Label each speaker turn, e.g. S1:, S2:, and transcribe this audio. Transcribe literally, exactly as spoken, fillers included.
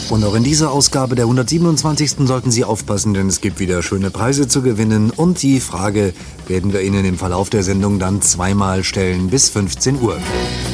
S1: Und auch in dieser Ausgabe der hundertsiebenundzwanzigsten sollten Sie aufpassen, denn es gibt wieder schöne Preise zu gewinnen. Und die Frage werden wir Ihnen im Verlauf der Sendung dann zweimal stellen bis fünfzehn Uhr.